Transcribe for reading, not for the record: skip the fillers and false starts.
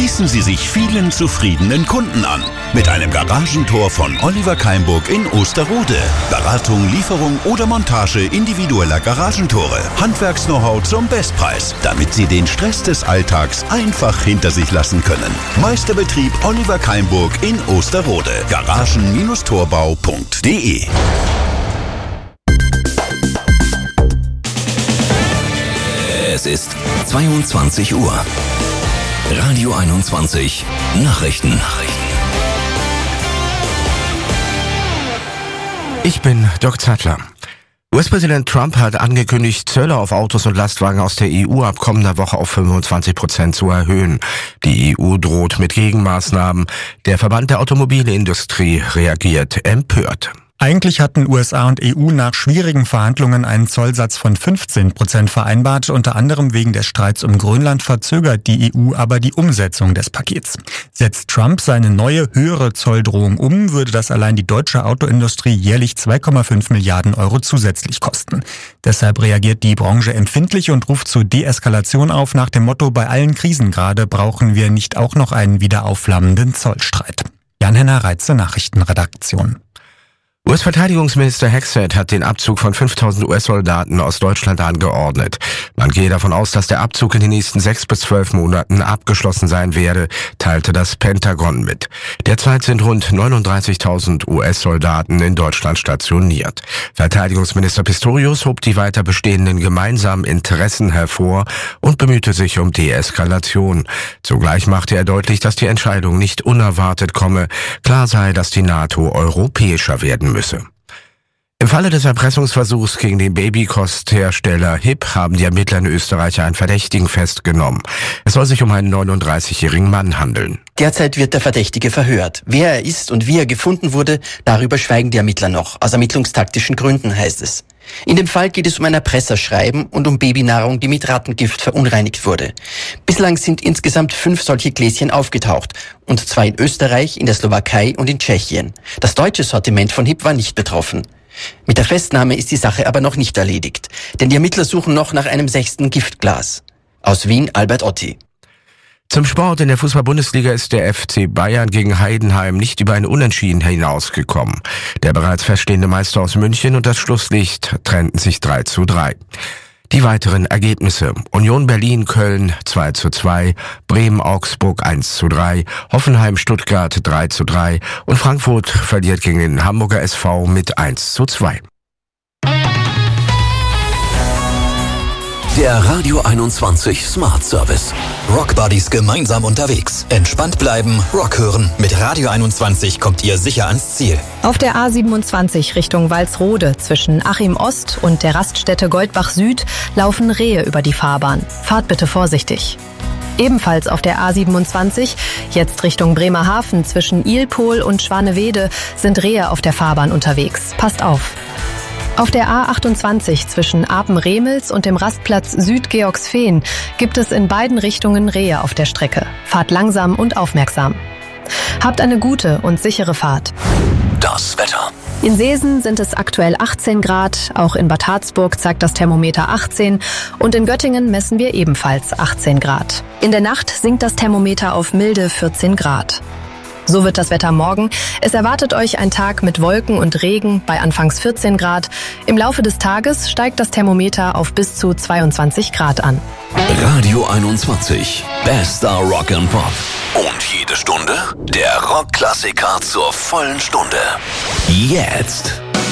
Schließen Sie sich vielen zufriedenen Kunden an. Mit einem Garagentor von Oliver Keimburg in Osterode. Beratung, Lieferung oder Montage individueller Garagentore. Handwerks-Know-how zum Bestpreis, damit Sie den Stress des Alltags einfach hinter sich lassen können. Meisterbetrieb Oliver Keimburg in Osterode. Garagen-torbau.de. Es ist 22 Uhr. Radio 21 Nachrichten. Ich bin Dirk Zeitler. US-Präsident Trump hat angekündigt, Zölle auf Autos und Lastwagen aus der EU ab kommender Woche auf 25% zu erhöhen. Die EU droht mit Gegenmaßnahmen. Der Verband der Automobilindustrie reagiert empört. Eigentlich hatten USA und EU nach schwierigen Verhandlungen einen Zollsatz von 15% vereinbart. Unter anderem wegen des Streits um Grönland verzögert die EU aber die Umsetzung des Pakets. Setzt Trump seine neue, höhere Zolldrohung um, würde das allein die deutsche Autoindustrie jährlich 2,5 Milliarden Euro zusätzlich kosten. Deshalb reagiert die Branche empfindlich und ruft zur Deeskalation auf nach dem Motto: Bei allen Krisen gerade brauchen wir nicht auch noch einen wieder aufflammenden Zollstreit. Jan-Henner Reitze, Nachrichtenredaktion. US-Verteidigungsminister Hexet hat den Abzug von 5.000 US-Soldaten aus Deutschland angeordnet. Man gehe davon aus, dass der Abzug in den nächsten 6 bis 12 Monaten abgeschlossen sein werde, teilte das Pentagon mit. Derzeit sind rund 39.000 US-Soldaten in Deutschland stationiert. Verteidigungsminister Pistorius hob die weiter bestehenden gemeinsamen Interessen hervor und bemühte sich um Deeskalation. Zugleich machte er deutlich, dass die Entscheidung nicht unerwartet komme. Klar sei, dass die NATO europäischer werden müsse. Im Falle des Erpressungsversuchs gegen den Babykosthersteller HIP haben die Ermittler in Österreich einen Verdächtigen festgenommen. Es soll sich um einen 39-jährigen Mann handeln. Derzeit wird der Verdächtige verhört. Wer er ist und wie er gefunden wurde, darüber schweigen die Ermittler noch. Aus ermittlungstaktischen Gründen, heißt es. In dem Fall geht es um ein Erpresserschreiben und um Babynahrung, die mit Rattengift verunreinigt wurde. Bislang sind insgesamt 5 solche Gläschen aufgetaucht, und zwar in Österreich, in der Slowakei und in Tschechien. Das deutsche Sortiment von HIP war nicht betroffen. Mit der Festnahme ist die Sache aber noch nicht erledigt, denn die Ermittler suchen noch nach einem 6. Giftglas. Aus Wien, Albert Otti. Zum Sport: In der Fußball-Bundesliga ist der FC Bayern gegen Heidenheim nicht über ein Unentschieden hinausgekommen. Der bereits feststehende Meister aus München und das Schlusslicht trennten sich 3:3. Die weiteren Ergebnisse: Union Berlin-Köln 2:2, Bremen-Augsburg 1:3, Hoffenheim-Stuttgart 3:3 und Frankfurt verliert gegen den Hamburger SV mit 1:2. Der Radio 21 Smart Service. Rockbuddies gemeinsam unterwegs. Entspannt bleiben, Rock hören. Mit Radio 21 kommt ihr sicher ans Ziel. Auf der A27 Richtung Walsrode zwischen Achim Ost und der Raststätte Goldbach Süd laufen Rehe über die Fahrbahn. Fahrt bitte vorsichtig. Ebenfalls auf der A27, jetzt Richtung Bremerhaven zwischen Ilpol und Schwanewede, sind Rehe auf der Fahrbahn unterwegs. Passt auf. Auf der A28 zwischen Apen-Remels und dem Rastplatz Süd-Georgsfehn gibt es in beiden Richtungen Rehe auf der Strecke. Fahrt langsam und aufmerksam. Habt eine gute und sichere Fahrt. Das Wetter. In Seesen sind es aktuell 18 Grad, auch in Bad Harzburg zeigt das Thermometer 18 und in Göttingen messen wir ebenfalls 18 Grad. In der Nacht sinkt das Thermometer auf milde 14 Grad. So wird das Wetter morgen. Es erwartet euch ein Tag mit Wolken und Regen bei anfangs 14 Grad. Im Laufe des Tages steigt das Thermometer auf bis zu 22 Grad an. Radio 21. Bester Rock and Pop. Und jede Stunde der Rockklassiker zur vollen Stunde. Jetzt.